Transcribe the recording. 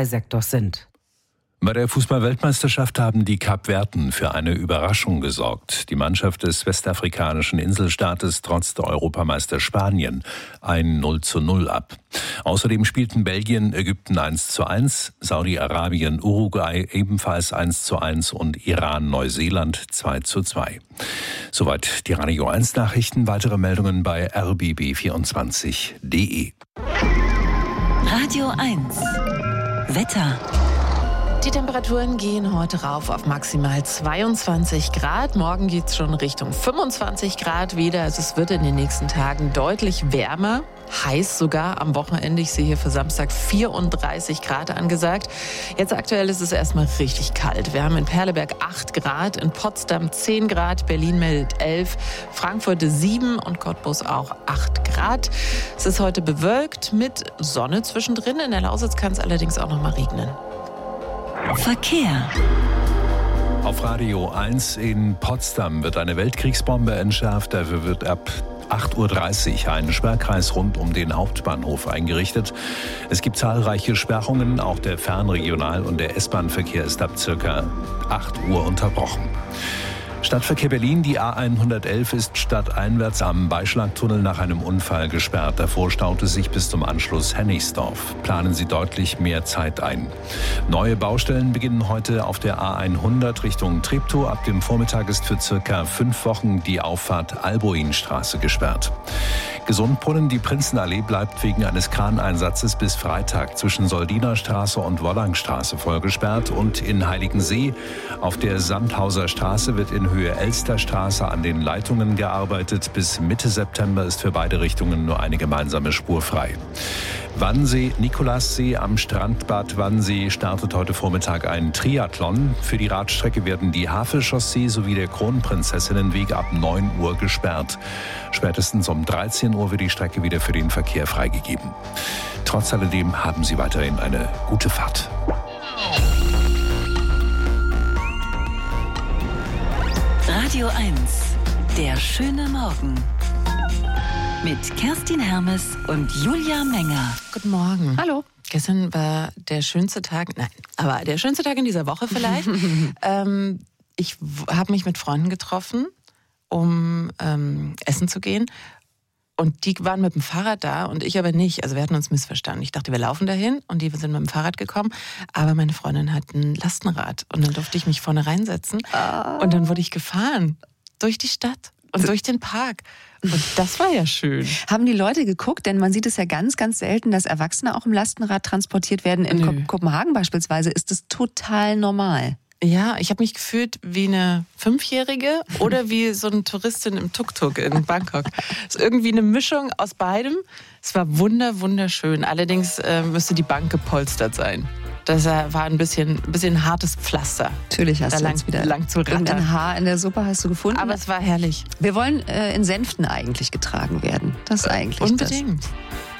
Wi-Fi-Sektors sind. Bei der Fußball-Weltmeisterschaft haben die Kapverden für eine Überraschung gesorgt. Die Mannschaft des westafrikanischen Inselstaates trotzte Europameister Spanien ein 0:0 ab. Außerdem spielten Belgien, Ägypten 1:1, Saudi-Arabien, Uruguay ebenfalls 1:1 und Iran, Neuseeland 2:2. Soweit die Radio 1 Nachrichten. Weitere Meldungen bei rbb24.de. Radio 1 Wetter. Die Temperaturen gehen heute rauf auf maximal 22 Grad. Morgen geht es schon Richtung 25 Grad wieder. Also es wird in den nächsten Tagen deutlich wärmer. Heiß sogar am Wochenende. Ich sehe hier für Samstag 34 Grad angesagt. Jetzt aktuell ist es erstmal richtig kalt. Wir haben in Perleberg 8 Grad, in Potsdam 10 Grad, Berlin meldet 11, Frankfurt 7 und Cottbus auch 8 Grad. Es ist heute bewölkt mit Sonne zwischendrin. In der Lausitz kann es allerdings auch noch mal regnen. Verkehr. Auf Radio 1 in Potsdam wird eine Weltkriegsbombe entschärft. Dafür wird ab 8:30 Uhr ein Sperrkreis rund um den Hauptbahnhof eingerichtet. Es gibt zahlreiche Sperrungen. Auch der Fernregional- und der S-Bahn-Verkehr ist ab ca. 8 Uhr unterbrochen. Stadtverkehr Berlin, die A111 ist stadteinwärts am Beischlagtunnel nach einem Unfall gesperrt. Davor staute sich bis zum Anschluss Hennigsdorf. Planen Sie deutlich mehr Zeit ein. Neue Baustellen beginnen heute auf der A100 Richtung Treptow. Ab dem Vormittag ist für circa 5 Wochen die Auffahrt Albuinstraße gesperrt. Gesundbrunnen, die Prinzenallee bleibt wegen eines Kraneinsatzes bis Freitag zwischen Soldinerstraße und Wollangstraße vollgesperrt. Und in Heiligensee auf der Sandhauser Straße wird in Höhe Elsterstraße an den Leitungen gearbeitet. Bis Mitte September ist für beide Richtungen nur eine gemeinsame Spur frei. Wannsee, Nikolassee am Strandbad Wannsee startet heute Vormittag ein Triathlon. Für die Radstrecke werden die Havelchaussee sowie der Kronprinzessinnenweg ab 9 Uhr gesperrt. Spätestens um 13 Uhr wird die Strecke wieder für den Verkehr freigegeben. Trotz alledem haben Sie weiterhin eine gute Fahrt. Radio 1, der schöne Morgen. Mit Kerstin Hermes und Julia Menger. Guten Morgen. Hallo. Gestern war der schönste Tag, aber der schönste Tag in dieser Woche vielleicht. Ich habe mich mit Freunden getroffen, um essen zu gehen. Und die waren mit dem Fahrrad da und ich aber nicht. Also wir hatten uns missverstanden. Ich dachte, wir laufen dahin und die sind mit dem Fahrrad gekommen. Aber meine Freundin hat ein Lastenrad und dann durfte ich mich vorne reinsetzen. Und dann wurde ich gefahren durch die Stadt und durch den Park. Und das war ja schön. Haben die Leute geguckt? Denn man sieht es ja ganz, ganz selten, dass Erwachsene auch im Lastenrad transportiert werden. In Kopenhagen beispielsweise ist es total normal. Ja, ich habe mich gefühlt wie eine 5-Jährige oder wie so eine Touristin im Tuk-Tuk in Bangkok. Es ist irgendwie eine Mischung aus beidem. Es war wunderschön. Allerdings müsste die Bank gepolstert sein. Das war ein bisschen hartes Pflaster. Natürlich hast da du lang, jetzt wieder lang zu rattern. irgendein Haar in der Suppe hast du gefunden. Aber es war herrlich. Wir wollen in Sänften eigentlich getragen werden. Das ist eigentlich unbedingt. das.